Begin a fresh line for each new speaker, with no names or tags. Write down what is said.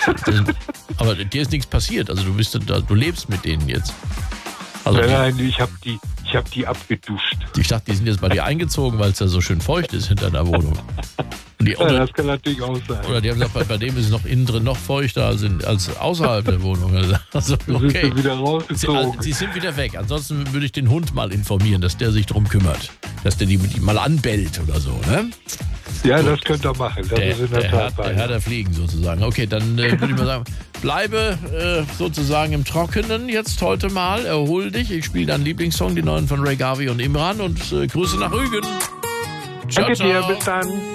Aber dir ist nichts passiert. Also du lebst mit denen jetzt. Also
Nein, ich habe die abgeduscht.
Ich dachte, die sind jetzt bei dir eingezogen, weil es ja so schön feucht ist hinter deiner Wohnung.
Das kann natürlich auch sein.
Oder die haben gesagt, bei dem ist es noch innen drin noch feuchter als außerhalb der Wohnung. Also, okay.
Sind wieder rausgezogen.
Sie sind wieder weg. Ansonsten würde ich den Hund mal informieren, dass der sich darum kümmert. Dass der die mal anbellt oder so, ne?
Ja, gut. Das könnt ihr machen. Das ist in der Tat
der Herr der Fliegen sozusagen. Okay, dann würde ich mal sagen, bleibe sozusagen im Trockenen jetzt heute mal. Erhol dich. Ich spiele deinen Lieblingssong, die neuen von Ray Garvey und Imran. Und Grüße nach Rügen.
Ciao, danke dir, bis dann.